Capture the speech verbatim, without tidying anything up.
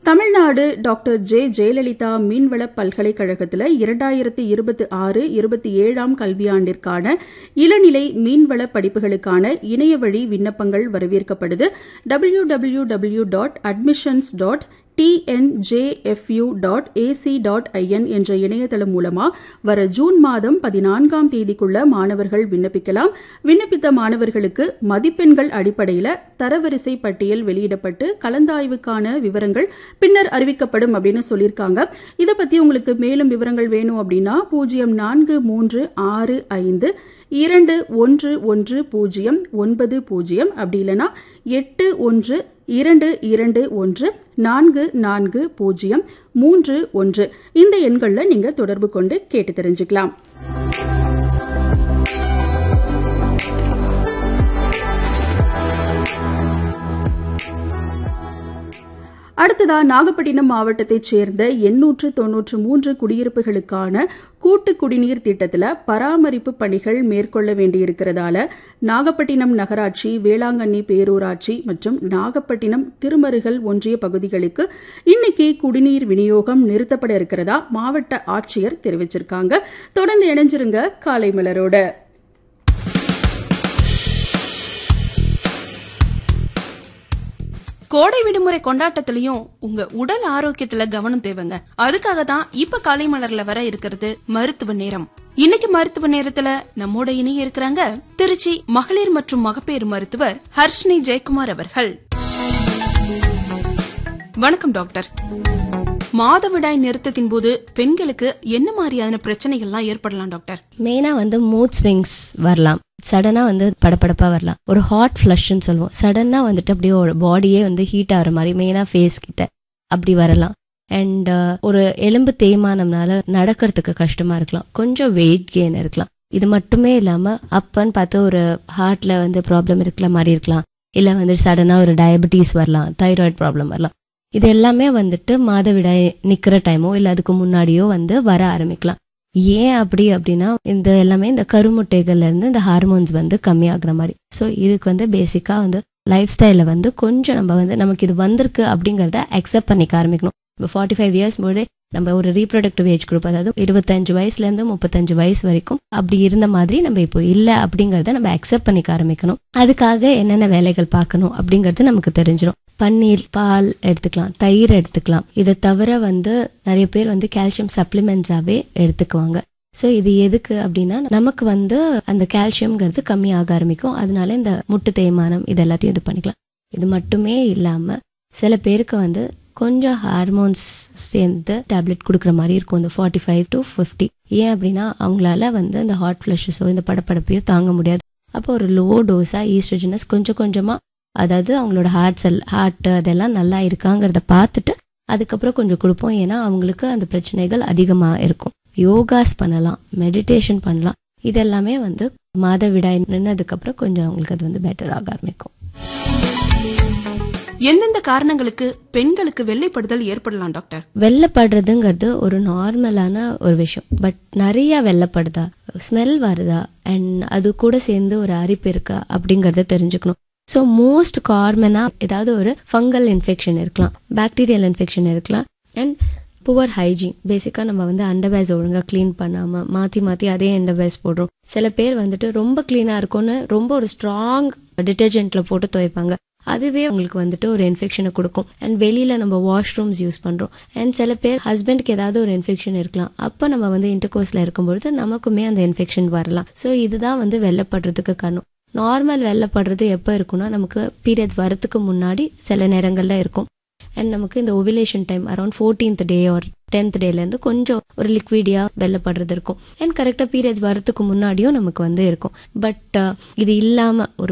Tamil Nadu doctor J Jayalalithaa மீன்வள பல்கலைக்கழகத்தில் இரண்டாயிரத்தி இருபத்தி ஆறு இருபத்தி ஏழாம் கல்வியாண்டிற்கான இளநிலை மீன்வள படிப்புகளுக்கான இணையவழி விண்ணப்பங்கள் வரவேற்கப்படுது. W W W dot admissions dot T N J F U dot A C dot I என் என்ற இணையதளம் மூலமா வர ஜூன் மாதம் பதினான்காம் தேதிக்குள்ள மாணவர்கள் விண்ணப்பிக்கலாம். விண்ணப்பித்த மாணவர்களுக்கு மதிப்பெண்கள் அடிப்படையில் தரவரிசை பட்டியல் வெளியிடப்பட்டு கலந்தாய்வுக்கான விவரங்கள் பின்னர் அறிவிக்கப்படும் அப்படின்னு சொல்லியிருக்காங்க. இதை பத்தி உங்களுக்கு மேலும் விவரங்கள் வேணும் அப்படின்னா பூஜ்ஜியம் நான்கு மூன்று ஆறு ஐந்து இரண்டு ஒன்று ஒன்று பூஜ்ஜியம் ஒன்பது பூஜ்ஜியம் அப்படி இல்லைனா எட்டு ஒன்று இரண்டு இரண்டு ஒன்று நான்கு நான்கு பூஜ்ஜியம் மூன்று ஒன்று இந்த எண்களில் நீங்க தொடர்பு கொண்டு கேட்டு தெரிஞ்சுக்கலாம். அடுத்ததா நாகப்பட்டினம் மாவட்டத்தைச் சேர்ந்த எண்ணூற்று தொன்னூற்று மூன்று குடியிருப்புகளுக்கான கூட்டு குடிநீர் திட்டத்தில் பராமரிப்பு பணிகள் மேற்கொள்ள வேண்டியிருக்கிறதால நாகப்பட்டினம் நகராட்சி, வேளாங்கண்ணி பேரூராட்சி மற்றும் நாகப்பட்டினம் திருமருகல் ஒன்றிய பகுதிகளுக்கு இன்னைக்கு குடிநீர் விநியோகம் நிறுத்தப்பட இருக்கிறதா மாவட்ட ஆட்சியர் தெரிவிச்சிருக்காங்க. தொடர்ந்து இணைஞ்சிருங்க காலை மலரோட. கோடை விடுமுறை கொண்டாட்டத்திலயும் உங்க உடல் ஆரோக்கியத்துல கவனம் தேவைங்க. அதுக்காக தான் இப்ப காலை மலர்ல வர இருக்கிறது மருத்துவ நேரம். இன்னைக்கு மருத்துவ நேரத்துல நம்மோட இணைய இருக்கிறாங்க திருச்சி மகளிர் மற்றும் மகப்பேறு மருத்துவர் ஹர்ஷினி ஜெயக்குமார் அவர்கள். வணக்கம் டாக்டர். மாதவிடாய் நிறுத்தத்தின் போது பெண்களுக்கு என்ன மாதிரியான பிரச்சனைகள்லாம் ஏற்படலாம் டாக்டர்? மெயினா வந்து மூட் ஸ்விங்ஸ் வரலாம், சடனா வந்து படப்படப்பா வரலாம், ஒரு ஹாட் ஃப்ளஷ்ன்னு சொல்லுவோம், சடனா வந்துட்டு அப்படியே ஒரு பாடியே வந்து ஹீட் ஆகிற மாதிரி மெயினா ஃபேஸ் கிட்ட அப்படி வரலாம். அண்ட் ஒரு எலும்பு தேய்மானம்னால நடக்கிறதுக்கு கஷ்டமா இருக்கலாம், கொஞ்சம் வெயிட் கெயின் இருக்கலாம். இது மட்டுமே இல்லாம அப்பன்னு பார்த்து ஒரு ஹார்ட்ல வந்து ப்ராப்ளம் இருக்கிற மாதிரி இருக்கலாம், இல்ல வந்து சடனா ஒரு டயபெட்டிஸ் வரலாம், தைராய்டு ப்ராப்ளம் வரலாம். இது எல்லாமே வந்துட்டு மாதவிடாய் நிக்கிற டைமோ இல்ல அதுக்கு முன்னாடியோ வந்து வர ஆரம்பிக்கலாம். ஏன் அப்படி அப்படின்னா இந்த எல்லாமே இந்த கருமுட்டைகள்ல இருந்து இந்த ஹார்மோன்ஸ் வந்து கம்மியாகிற மாதிரி. ஸோ இதுக்கு வந்து பேசிக்கா வந்து லைஃப் ஸ்டைல வந்து கொஞ்சம் நம்ம வந்து நமக்கு இது வந்திருக்கு அப்படிங்கறத அக்செப்ட் பண்ணிக்க ஆரம்பிக்கணும். இப்போ ஃபார்ட்டி ஃபைவ் இயர்ஸ் போதே நம்ம ஒரு ரீப்ரொடக்டிவ் ஏஜ் குரூப், அதாவது இருபத்தஞ்சு வயசுல இருந்து முப்பத்தஞ்சு வயசு வரைக்கும் அப்படி இருந்த மாதிரி நம்ம இப்போ இல்லை அப்படிங்கறத நம்ம அக்செப்ட் பண்ணிக்க ஆரம்பிக்கணும். அதுக்காக என்னென்ன வேலைகள் பார்க்கணும் அப்படிங்கறது நமக்கு தெரிஞ்சிடும். பன்னீர், பால் எடுத்துக்கலாம், தயிர் எடுத்துக்கலாம். இதை தவிர வந்து நிறைய பேர் வந்து கால்சியம் சப்ளிமெண்ட்ஸாவே எடுத்துக்குவாங்க. ஸோ இது எதுக்கு அப்படின்னா நமக்கு வந்து அந்த கால்சியம்ங்கிறது கம்மி ஆக ஆரம்பிக்கும். அதனால இந்த முட்டு தேய்மானம் இது எல்லாத்தையும் இது பண்ணிக்கலாம். இது மட்டுமே இல்லாம சில பேருக்கு வந்து கொஞ்சம் ஹார்மோன்ஸ் சேர்ந்து டேப்லெட் கொடுக்குற மாதிரி இருக்கும் இந்த ஃபார்ட்டி ஃபைவ் டு ஃபிஃப்டி. ஏன் அப்படின்னா அவங்களால வந்து இந்த ஹார்ட் ஃப்ளஷஸோ இந்த படப்படப்பையோ தாங்க முடியாது. அப்போ ஒரு லோ டோஸா ஈஸ்ட்ரோஜனஸ் கொஞ்சம் கொஞ்சமா, அதாவது அவங்களோட ஹார்ட் செல் ஹார்ட் அதெல்லாம் நல்லா இருக்காங்கிறத பார்த்துட்டு அதுக்கப்புறம் கொஞ்சம் கொடுப்போம். ஏன்னா அவங்களுக்கு அந்த பிரச்சனைகள் அதிகமா இருக்கும். யோகாஸ் பண்ணலாம், மெடிடேஷன் பண்ணலாம். இதெல்லாமே வந்து மாதவிடாய் நின்னதுக்கு அப்புறம் கொஞ்சம் அவங்களுக்கு அது வந்து பெட்டர் ஆக ஆரம்பிக்கும். எந்தெந்த காரணங்களுக்கு பெண்களுக்கு வெள்ளைப்படுதல் ஏற்படலாம் டாக்டர்? வெள்ளைப்படுறதுங்கிறது ஒரு நார்மலான ஒரு விஷயம். பட் நிறைய வெள்ளைப்படுதா, ஸ்மெல் வருதா, அண்ட் அது கூட சேர்ந்து ஒரு அரிப்பு இருக்கா அப்படிங்கறத தெரிஞ்சுக்கணும். ஸோ மோஸ்ட் காமனா ஏதாவது ஒரு ஃபங்கல் இன்ஃபெக்ஷன் இருக்கலாம், பாக்டீரியல் இன்ஃபெக்ஷன் இருக்கலாம், அண்ட் புவர் ஹைஜீன். பேசிக்கா நம்ம வந்து அண்டர்வேஸ் ஒழுங்கா கிளீன் பண்ணாம மாத்தி மாத்தி அதே அண்டர்வேஸ் போடுறோம். சில பேர் வந்துட்டு ரொம்ப கிளீனா இருக்கும்னு ரொம்ப ஒரு ஸ்ட்ராங் டிட்டர்ஜென்ட்ல போட்டு துவைப்பாங்க. அதுவே உங்களுக்கு வந்துட்டு ஒரு இன்ஃபெக்ஷனை கொடுக்கும். அண்ட் வெளியில நம்ம வாஷ்ரூம்ஸ் யூஸ் பண்றோம். அண்ட் சில பேர் ஹஸ்பண்ட்க்கு ஏதாவது ஒரு இன்ஃபெக்ஷன் இருக்கலாம், அப்ப நம்ம வந்து இன்டர்கோர்ஸ்ல இருக்கும்பொழுது நமக்குமே அந்த இன்ஃபெக்ஷன் வரலாம். ஸோ இதுதான் வந்து வெள்ளைப்படுறதுக்கு காரணம். நார்மல் வெள்ளைப்படுறது எப்போ இருக்குன்னா நமக்கு பீரியட்ஸ் வரதுக்கு முன்னாடி சில நேரங்கள்ல இருக்கும். அண்ட் நமக்கு இந்த ovulation time around fourteenth day or tenth டேல இருந்து கொஞ்சம் ஒரு லிக்விடியா வெள்ளைப்படுறது இருக்கும். அண்ட் கரெக்டா பீரியட்ஸ் வரதுக்கு முன்னாடியும் நமக்கு வந்து இருக்கும். பட் இது இல்லாம ஒரு